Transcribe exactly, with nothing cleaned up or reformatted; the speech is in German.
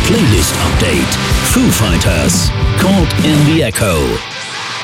Playlist Update. Foo Fighters, Caught in the Echo.